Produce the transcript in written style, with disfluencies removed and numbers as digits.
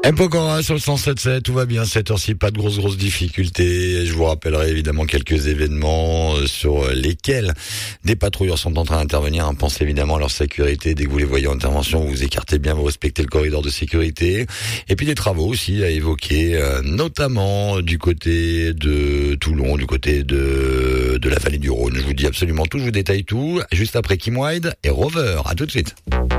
Et Pokora sur le 107.7, tout va bien, cette heure-ci, pas de grosses difficultés. Je vous rappellerai évidemment quelques événements sur lesquels des patrouilleurs sont en train d'intervenir. Pensez évidemment à leur sécurité. Dès que vous les voyez en intervention, vous vous écartez bien, vous respectez le corridor de sécurité. Et puis des travaux aussi à évoquer, notamment du côté de Toulon, du côté de la vallée du Rhône. Je vous dis absolument tout, je vous détaille tout. Juste après Kim Wilde et Rover. À tout de suite.